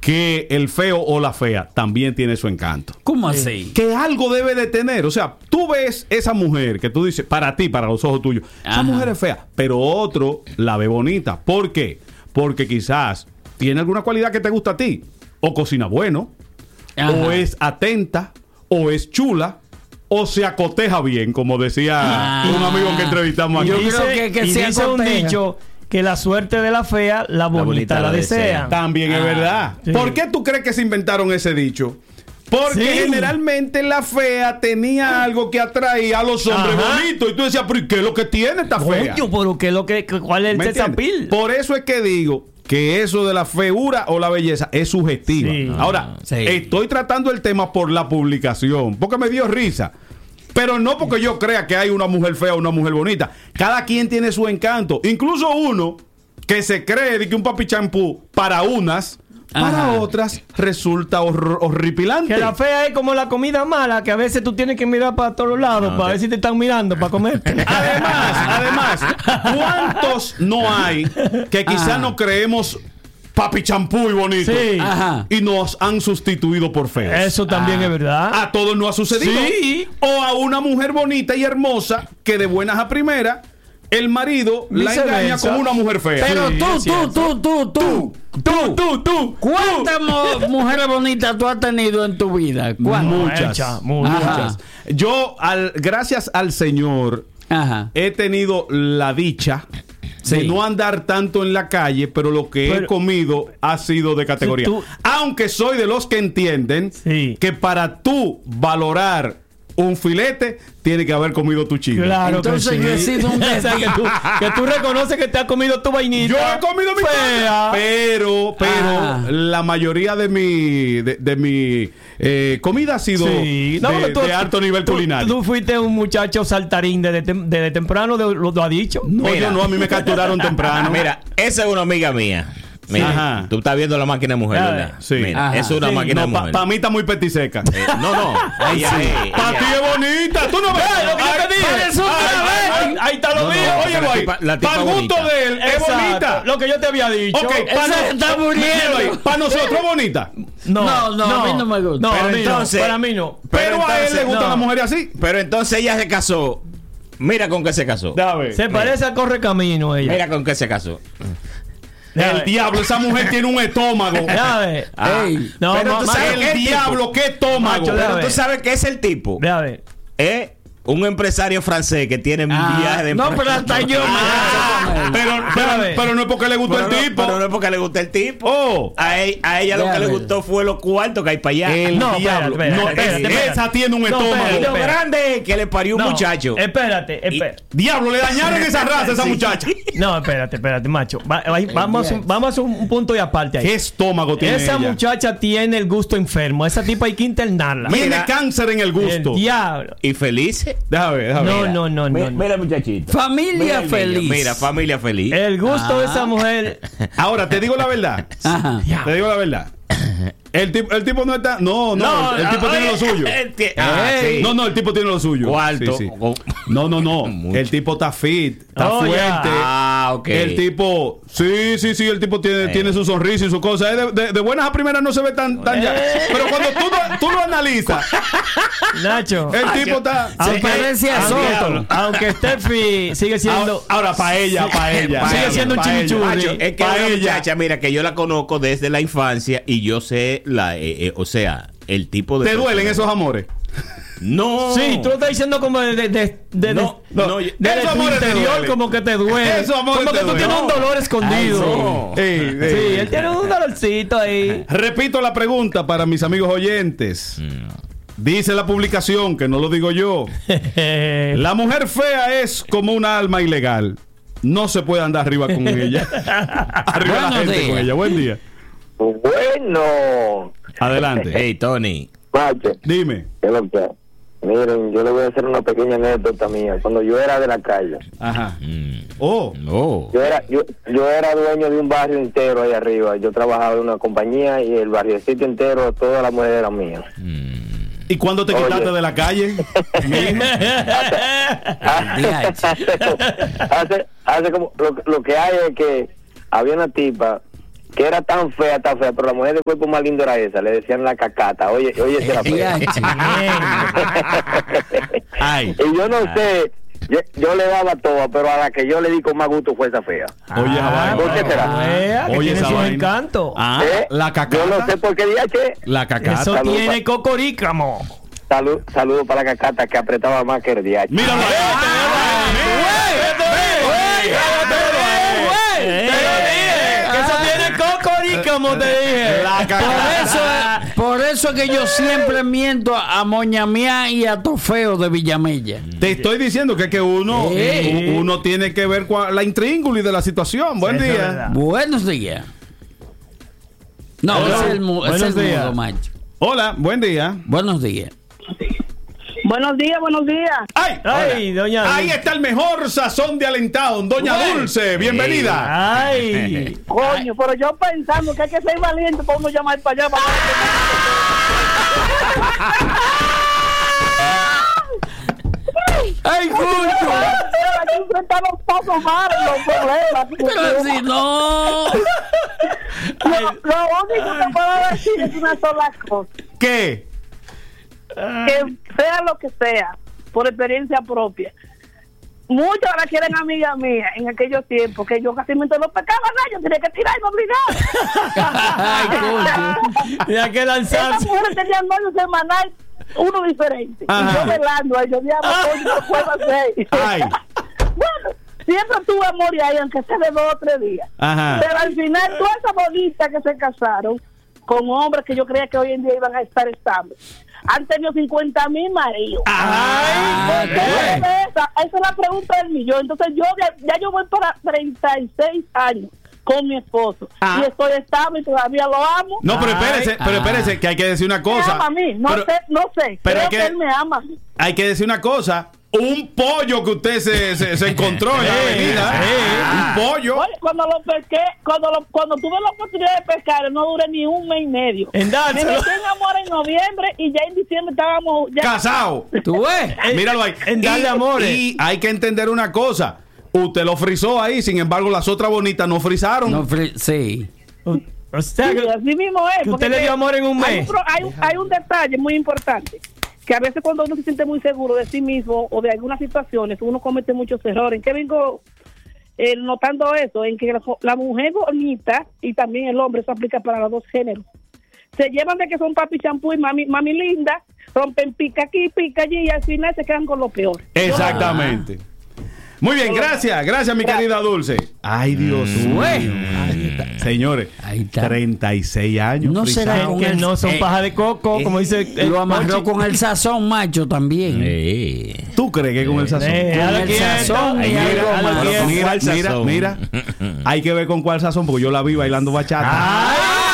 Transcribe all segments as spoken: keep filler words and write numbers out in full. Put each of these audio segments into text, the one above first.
que el feo o la fea también tiene su encanto. ¿Cómo así? Que algo debe de tener. O sea, tú ves esa mujer que tú dices, para ti, para los ojos tuyos, Ajá. esa mujer es fea, pero otro la ve bonita. ¿Por qué? Porque quizás tiene alguna cualidad que te gusta a ti. O cocina bueno, Ajá. o es atenta, o es chula, o se acoteja bien, como decía Ah. un amigo que entrevistamos aquí. Yo Dice, creo que- que y se dice un acoteja. dicho que la suerte de la fea, la bonita, bonita la la desea. desea. También es Ah, verdad. sí. ¿Por qué tú crees que se inventaron ese dicho? Porque Sí. generalmente la fea tenía algo que atraía a los hombres Ajá. bonitos. Y tú decías, ¿pero y qué es lo que tiene esta fea? Coño, pero ¿qué es lo que, cuál es ¿Me el entiendes? tesapil? Por eso es que digo que eso de la feura o la belleza es subjetiva. Sí. Ahora, Sí. estoy tratando el tema por la publicación, porque me dio risa. Pero no porque yo crea que hay una mujer fea o una mujer bonita. Cada quien tiene su encanto. Incluso uno que se cree de que un papi champú para unas, para Ajá. otras resulta hor- horripilante. Que la fea es como la comida mala, que a veces tú tienes que mirar para todos lados No, para te- ver si te están mirando para comerte. Además, además, ¿cuántos no hay que quizás Ajá. no creemos papi champú y bonito? Sí. Ajá. Y nos han sustituido por feos. Eso también Ah. es verdad. A todos no ha sucedido. Sí. O a una mujer bonita y hermosa que de buenas a primera el marido la Viceversa. engaña con una mujer fea. Pero Sí, tú, es tú, cierto. tú, tú, tú, tú, tú, tú. ¿Cuántas mo- mujeres bonitas tú has tenido en tu vida? ¿Cuántas? Muchas, Muchas, muchas. muchas. Yo, al, gracias al Señor, Ajá. he tenido la dicha de Sí. no andar tanto en la calle, pero lo que he Pero- comido ha sido de categoría. Si tú- Aunque soy de los que entienden Sí. que para tú valorar un filete, tiene que haber comido tu chile. Claro Entonces que sí. yo he sido un O sea, que, tú, que tú reconoces que te has comido tu vainita. Yo he comido mi fea. cosa, pero, pero Ah. la mayoría de mi de, de mi eh, comida ha sido Sí. No, de, pero tú- de alto nivel tú- culinario. Tú fuiste un muchacho saltarín desde, tem- desde temprano, de- lo, lo ha dicho. no, Mira. yo no, a mí me capturaron temprano. Mira, esa es una amiga mía. Mira, Ajá. tú estás viendo la máquina de mujer, Ya, ¿verdad? sí. Mira, Ajá. es una Sí. máquina no, de para mujer. mí está muy petiseca. Eh, no, no. Ella es- Para ella ti es- es bonita. Tú no ves Ve lo que yo te dije. Parece un Ay, travesti. ay, ay, ahí está lo No, no, mío. no, Oye, la güey, tipa- la tipa para el gusto bonita. de él, es Exacto, bonita. Lo que yo te había dicho. Ok, para Esa está muriendo. Para nosotros es bonita. No, No, no, a mí no me gusta. No, Pero a mí entonces- no. Para mí no. Pero, Pero a él entonces, le gustan no. las mujeres así. Pero entonces ella se casó. Mira con qué se casó. Déjame ver. Se parece a Corre Camino ella. Mira con qué se casó. Déjame. El diablo, esa mujer tiene un estómago. Déjame. Ah. Ey. No, Pero ma- tú ma- sabes El qué tipo. diablo, qué estómago. Macho, Pero ver. tú sabes que es el tipo. Déjame. Es un empresario francés que tiene Ah, viaje de no, pero hasta yo me Ah, pero, pero, Déjame. pero no es porque le gustó pero el no, tipo. pero no es porque le gusta el tipo. Oh, A ella, a ella lo que Déjame. le gustó fue los cuartos que hay para allá. el No, diablo. espérate, no, espérate, es- espérate. esa tiene un No, estómago. Y espérate. lo grande es que le parió un No, muchacho. Espérate, espérate. Diablo, le dañaron esa raza a esa Sí. muchacha. No, espérate, espérate, macho. Va- ahí- vamos, a, un- vamos a un punto y aparte ahí. ¿Qué estómago tiene Esa ella? muchacha tiene el gusto enfermo. Esa tipa hay que internarla. Tiene Mira. cáncer en el El gusto. diablo. Y felices. Déjame ver, déjame No, ver. no, no, Mira, no. mira, muchachito. Familia Mira el niño. feliz. Mira, familia feliz. El gusto de Ah. esa mujer. Ahora, te digo la verdad. Ajá. Te digo la verdad. El tipo, el tipo no está. No, no, No, el, el tipo ah, tiene lo oye, suyo. el ti- ah, Ey. sí. No, no, el tipo tiene lo suyo. Cuarto. Sí, sí. Con- No, no, no. Mucho. El tipo está fit, está Oh, fuerte. ya. Ah, ok. El tipo, sí, sí, sí, el tipo tiene, Eh. tiene su sonrisa y su cosa. Eh, De, de- de buenas a primeras no se ve tan, tan ya. Eh. Pero cuando tú, lo- tú lo analizas, Nacho. el tipo está. Aunque, parece a aunque- Soto. aunque Steffi sigue siendo. Ahora, para ella, para ella. Pa' Sigue ella, siendo un pa' ella. chimichurri. Macho, es que Pa' una ella. muchacha, mira, que yo la conozco desde la infancia y yo sé la, eh, eh, o sea, el tipo de. ¿Te duelen esos amores? No. Sí, tú lo estás diciendo como de, de, de, de- No, de- no, de- esos desde tu amores te interior, duelen. como que te duele. Esos amores Como te que tú duelen. tienes un dolor escondido. no. Ey, Sí, ey. él tiene un dolorcito ahí. Repito la pregunta para mis amigos oyentes. Dice la publicación, que no lo digo yo. La mujer fea es como una alma ilegal. No se puede andar arriba con ella. Arriba la Buenos gente días. con ella. Buen día. Bueno, Adelante. Hey, Tony. macho, Dime. ¿qué es lo que? Miren, yo le voy a hacer una pequeña anécdota mía. Cuando yo era de la calle, Ajá. Mm. Oh. No. yo era yo, yo era dueño de un barrio entero ahí arriba. Yo trabajaba en una compañía y el barriocito entero, toda la mujer era mía. ¿Y cuándo te Oye. quitaste de la calle? hace, hace como lo, lo que hay es que había una tipa que era tan fea, tan fea, pero la mujer de cuerpo más lindo era esa, le decían la cacata. Oye, oye, esa era fea. Ay. Y yo no sé, yo, yo le daba toda, pero a la que yo le di con más gusto fue esa fea. Oye, esa vaina. ¿Por qué será? Vea, que Oye, tiene esa su vaina. encanto. Ah, ¿Eh? la cacata. Yo no sé por qué día que... La cacata. Eso Salud, tiene pa- cocorícamo. Salud, saludo para la cacata que apretaba más que el D H. Míralo ahí. Te lo dije, que eso tiene cocorícamo, te dije. La Por cacata. eso, por eso es que yo siempre miento a, a Moñamía y a Tofeo de Villamella. Te estoy diciendo que, que uno, Sí. u- uno tiene que ver cuál- la intríngulis de la situación. Buen Eso es día. verdad. Buenos días. No, Hola. ese es el, mu- ese es Buenos el días. mudo, macho. Hola, buen día. Buenos días. Buenos días, buenos días. ¡Ay! Ay, Hola. doña Ahí Dulce. está el mejor sazón de Alentado, doña Bueno. Dulce. Bienvenida. Ay. Coño, pero yo pensando que hay que ser valiente para uno llamar para allá. Para ¡Ay, Julio! Hay que enfrentar los pasos malos, los problemas. Pero si no. Lo, lo único que puedo decir es una sola cosa. ¿Qué? Que sea lo que sea, por experiencia propia. Muchos ahora quieren amiga mía en aquellos tiempos que yo casi me no pecaba nada, yo tenía que tirar y me Ay, obligaba. Mira que Esas lanzarse. mujeres tenían novio semanal, uno diferente. Ajá. Y yo velando, ay, yo diablo, coño, no puedo hacer. Ay. Bueno, siempre tuve amor y ahí, aunque sea de dos o tres días. Ajá. Pero al final, todas esas bonitas que se casaron con hombres que yo creía que hoy en día iban a estar estables, han tenido cincuenta mil maridos. Ay. ¿Por qué Ay. no es esa? Esa es la pregunta del millón. Entonces yo ya, ya yo voy para treinta y seis años con mi esposo Ah. y estoy estable y todavía lo amo. No, pero Ay. espérese, pero espérese, que hay que decir una Me cosa. ama a mí, no Pero sé, no sé. pero Creo hay que, que- él me ama. hay que decir una cosa. Un pollo que usted se, se, se encontró en la Sí, avenida. sí. Un pollo. Oye, cuando lo pesqué, cuando lo, cuando tuve la oportunidad de pescar, no duré ni un mes y medio. En Me dárselo. metí en amor en noviembre y ya en diciembre estábamos ya. Casado. ¿Tú ves? En- Míralo ahí. en darle Y- amores. Y hay que entender una cosa. Usted lo frizó ahí, sin embargo, las otras bonitas no frizaron. No, fri- sí. O sea, Sí, que- así mismo es. que porque usted le dio amor en un hay mes. pro- Hay un, hay un detalle muy importante. Que a veces cuando uno se siente muy seguro de sí mismo o de algunas situaciones, uno comete muchos errores. ¿En qué vengo eh, notando eso? En que la, la mujer bonita y también el hombre, eso aplica para los dos géneros, se llevan de que son papi champú y mami, mami linda, rompen pica aquí, pica allí y al final se quedan con lo peor. Exactamente. Muy bien, gracias, gracias mi querida Dulce. Ay, Dios mío. Ahí Señores, Ahí está. treinta y seis años. No frisado. será que, con que el- no son eh, paja de coco, como dice el Lo amarró Pochi. con el sazón macho también. Eh. ¿Tú crees que con el sazón? Eh, Con déjalo el quieto. sazón Ay, y mira, algo déjalo más. quieto. Mira, ¿Cuál mira, sazón? mira. Hay que ver con cuál sazón, porque yo la vi bailando bachata.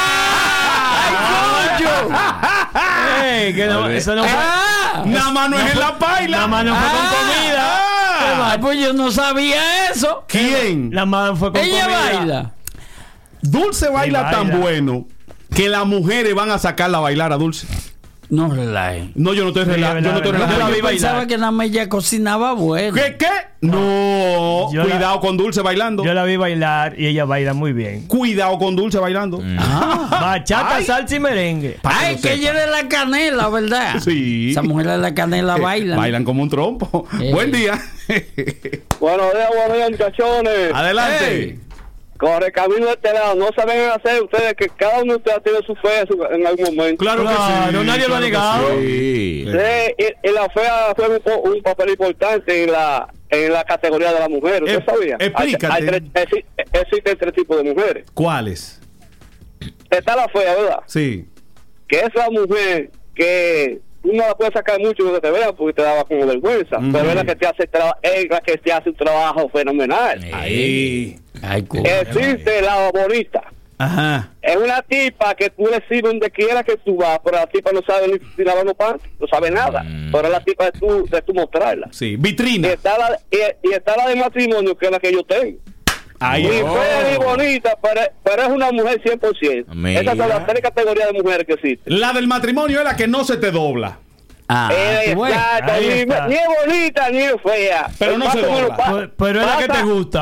¡Ay, coño! Ey, que no, eso no fue. ¡Ah! Nada más no es en la paila. La mano fue con comida. Ah, pues yo no sabía eso. ¿Quién? La mano fue con Ella comida. baila. Dulce baila, baila. tan bueno que las mujeres van a sacarla a bailar a Dulce. No relaje. No, yo no estoy Sí, relajando. Yo no estoy verdad, relajando. verdad. Yo vi bailar. pensaba que nada más ella cocinaba bueno. ¿Qué? ¿Qué? No. Yo la- Cuidado con Dulce bailando. Yo la vi bailar y ella baila muy bien. Cuidado con Dulce bailando. Bachata, Ay. salsa y merengue. Pa' que Ay, lo que sepa. ella es la canela, ¿verdad? Sí. Esa mujer de la canela Eh, baila. Bailan como un trompo. Eh. Buen día. Buenos días, buenos días, muchachones. Adelante. Ey. Corre camino de este lado. No saben hacer ustedes que cada uno de ustedes tiene su fe su- en algún momento. Claro, que Claro, sí. nadie lo ha claro que negado. sí. Sí. Sí, y, y la fea fue un, po- un papel importante en la en la categoría de la mujer. ¿Usted Eh, sabía? explícate. Hay- hay tres- exi- existen tres tipos de mujeres. ¿Cuáles? Está la fea, ¿verdad? Sí. Que es la mujer que tú no la puedes sacar mucho que te vea porque te daba como vergüenza. Ujú. Pero es la que te hace tra- es la que te hace un trabajo fenomenal. Ahí. Ay, co- Existe la bonita. Ajá. Es una tipa que tú le sirves donde quiera que tú vas, pero la tipa no sabe ni, ni lavar los pan, no sabe nada. Mm. Pero es la tipa de tú, de tú mostrarla. Sí. Y Vitrina. está, la, y, y está la de matrimonio, que es la que yo tengo. Ahí. Ni fea ni bonita, pero, pero es una mujer cien por ciento. Mira. Esas son las tres categorías de mujeres que existen. La del matrimonio es la que no se te dobla. Ah, Eh, tú ves. exacto, ahí ni, está. ni es bonita ni es fea. Pero no Más se o menos dobla. pa- Pero, pero es la que pasa- te gusta. Y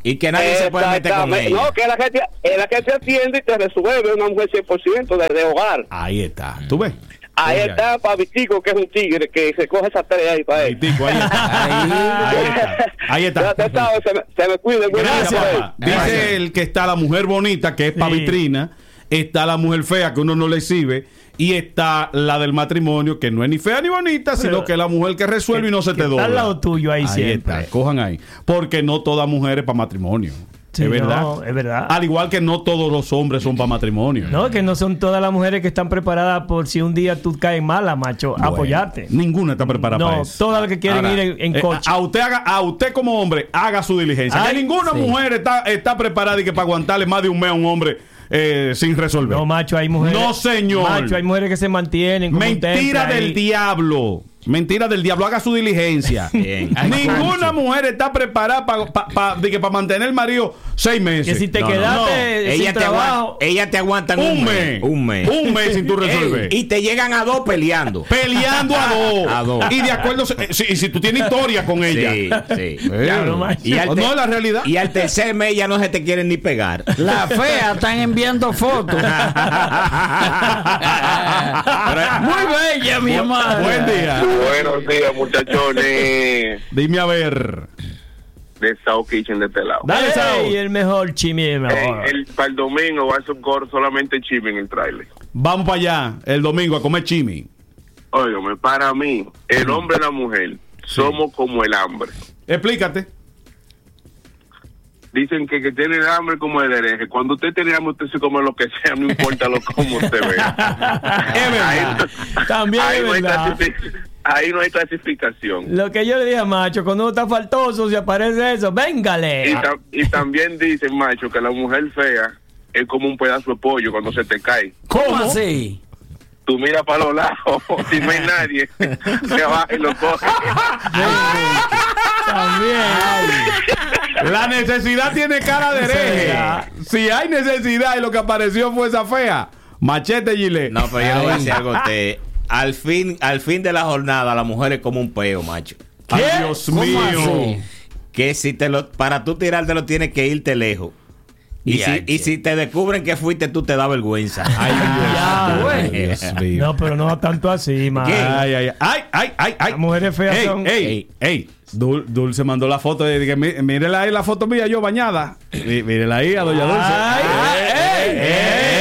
Y que nadie se puede meter con Exactamente. ella. No, que es la que te, es la que te atiende y te resuelve, una mujer cien por ciento de, de hogar. Ahí está. ¿Tú ves? Ahí Oye, está Pavitico, que es un tigre, que se coge esa tarea ahí para ahí, él. tico, ahí está. Ahí está. Ahí está. Ya te sabes, se me, se me cuida. muy Gracias, bien, papá. Dice el que está la mujer bonita, que es pa' Sí. vitrina, está la mujer fea, que uno no le exhibe, y está la del matrimonio, que no es ni fea ni bonita, sino Pero- que es la mujer que resuelve y no se que te está dobla. al lado tuyo ahí siempre. está, cojan ahí. Porque no toda mujer es para matrimonio. Sí, es verdad. no, es verdad. Al igual que no todos los hombres son para matrimonio. No, que no son todas las mujeres que están preparadas por si un día tú caes mala, macho, Bueno, apoyarte. Ninguna está preparada para No, eso. todas las que quieren Ahora, ir en, en eh, coche. a, a usted haga, a usted como hombre, haga su diligencia. Ay, que ninguna sí. mujer está, está preparada y que para aguantarle más de un mes a un hombre eh, sin resolver. No, macho, hay mujeres. No, señor. Macho, hay mujeres que se mantienen. como un Mentira temple del ahí. diablo. Mentira del diablo. Haga su diligencia. Bien. Ninguna mujer está preparada para pa, pa, de que para mantener el marido seis meses. Que si te No, no, quedaste no. sin Ella te, trabajo. aguanta, ella te aguantan Un mes. Un mes. Un mes sin tú resolver. Ey, y te llegan a dos peleando. Peleando a dos. A dos. Y de acuerdo. eh, Si, si tú tienes historia con ella. Sí, sí. Eh, Ya, no, macho. Y al no te- es la realidad. Y al tercer mes ya no se te quieren ni pegar. Las feas están enviando fotos. Muy bella, mi amor. Buen día. Buenos días, muchachones Dime a ver. de South Kitchen de este lado. Dale, Ey, Saúl. el mejor chimi, el Eh, mejor. el, para el domingo va a ser un coro solamente chimi en el trailer. Vamos para allá el domingo a comer chimi. Óigame, para mí, el hombre y la mujer somos como el hambre. Explícate. Dicen que que tiene el hambre como el hereje. Cuando usted tiene hambre, usted se come lo que sea, no importa lo como usted vea. Es verdad. Ahí, También ahí es no hay verdad. clasific- ahí no hay clasificación. Lo que yo le dije a Macho, cuando uno está faltoso, si aparece eso, Y, véngale. tam- y también dicen, macho, que la mujer fea es como un pedazo de pollo cuando se te cae. ¿Cómo así? Tú miras para los lados, si no hay nadie, se baja y lo coge. También. La necesidad tiene cara de hereje. Si hay necesidad y lo que apareció fue esa fea, machete Gile. No, pero yo le voy a decir algo a usted. Al fin, al fin de la jornada, la mujer es como un peo, macho. Ay, Dios ¿Cómo mío. así? Que si te lo, para tú tirártelo tienes que irte lejos. Y, si, y si te descubren que fuiste tú, te da vergüenza. Ay, Ya, Dios, güey. Dios mío. No, pero no tanto así, man. ¿Qué? Ay, ay, ay, ay, ay, ay. Las mujeres feas ey, son- Ey, ey. Dul- Dulce mandó la foto de que mí- mírela ahí la foto mía yo bañada. Mí- Mírela ahí a doña Dulce. Ay, Ey, ey, ey,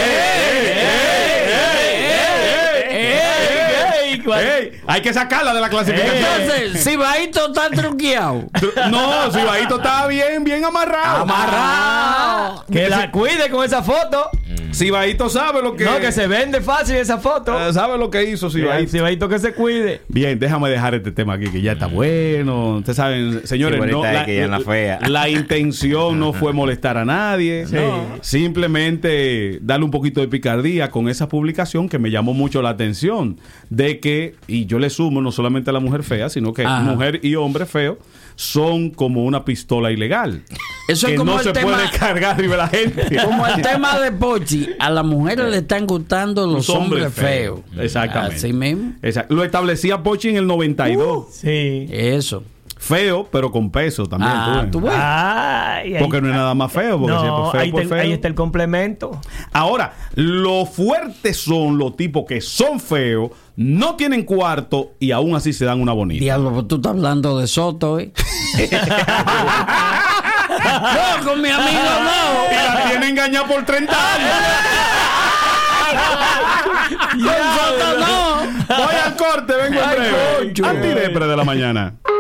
ey, ey, ey, ey, ey. Hay que sacarla de la clasificación. Entonces, si Baito está truqueado. No, si Bajito estaba bien, bien amarrado. Amarrado. que la cuide con esa foto. Si Bajito sabe lo que No, que se vende fácil esa foto. eh, sabe lo que hizo si Bajito. Si Baito que se cuide. Bien, déjame dejar este tema aquí que ya está bueno. Ustedes saben, señores, Sí, no, bonita es que ella es la fea. la intención no fue molestar a nadie. No. Simplemente darle un poquito de picardía con esa publicación que me llamó mucho la atención. De que, y yo le sumo no solamente a la mujer fea, sino que Ajá. mujer y hombre feo son como una pistola ilegal. Eso es que como no el se tema- puede cargar arriba de la gente. Como el tema de Pochi, a las mujeres le están gustando los, Los hombres hombres feos. Exactamente. Así mismo. Exacto. Lo establecía Pochi en el noventa y dos. Sí. Eso. Feo, pero con peso también. Ah, tú tú ves. ves. Ay, ahí- Porque no es nada más feo, porque si es No, por feo, ahí, por te- feo. ahí está el complemento. Ahora, lo fuertes son los tipos que son feos, no tienen cuarto y aún así se dan una bonita. Diablo, pues tú estás hablando de Soto, ¿eh? No, con mi amigo Y no. la tienen engañada por treinta años. Con Soto no. Voy al corte, vengo en Ay, breve. concho. Antidepre de la mañana.